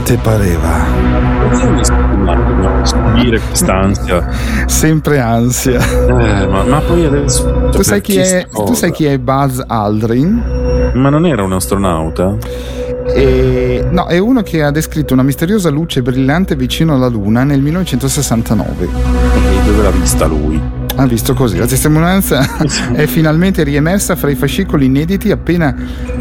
Te pareva? Io mi sto subire quest'ansia. Sempre ansia. Ma poi adesso Tu sai chi è Buzz Aldrin? Ma non era un astronauta? No, è uno che ha descritto una misteriosa luce brillante vicino alla Luna nel 1969. E dove l'ha vista lui? Ha visto così. La testimonianza è finalmente riemersa fra i fascicoli inediti appena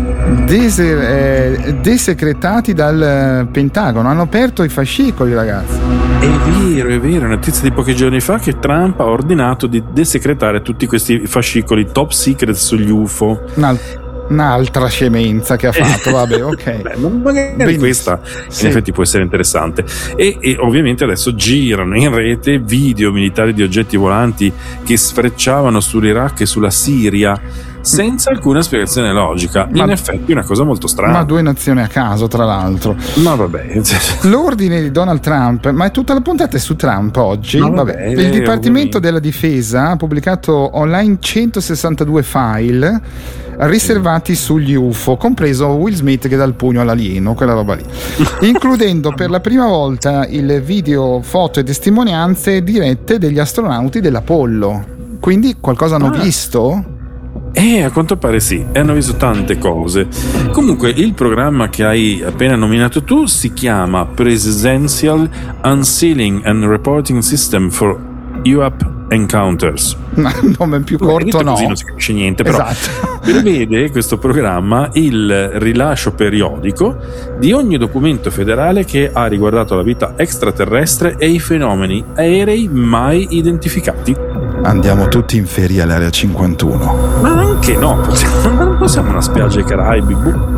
desecretati dal Pentagono. Hanno aperto i fascicoli, ragazzi. È vero, è notizia di pochi giorni fa che Trump ha ordinato di desecretare tutti questi fascicoli top secret sugli UFO. Un'altra scemenza che ha fatto, vabbè, ok. Beh, magari questa in effetti può essere interessante. E ovviamente adesso girano in rete video militari di oggetti volanti che sfrecciavano sull'Iraq e sulla Siria senza alcuna spiegazione logica. In effetti è una cosa molto strana. Ma due nazioni a caso, tra l'altro. Ma vabbè. L'ordine di Donald Trump, ma è tutta la puntata è su Trump oggi. Vabbè. Il Dipartimento della Difesa ha pubblicato online 162 file riservati sugli UFO, compreso Will Smith che dà il pugno all'alieno, quella roba lì, includendo per la prima volta il video, foto e testimonianze dirette degli astronauti dell'Apollo. Quindi qualcosa hanno visto? A quanto pare sì, e hanno visto tante cose. Comunque il programma che hai appena nominato tu si chiama Presidential Unsealing and Reporting System for UAP Encounters. Un nome più corto, no? Così non si capisce niente, però esatto. Prevede questo programma il rilascio periodico di ogni documento federale che ha riguardato la vita extraterrestre e i fenomeni aerei mai identificati. Andiamo tutti in ferie all'area 51. Ma anche no, non possiamo una spiaggia ai Caraibi.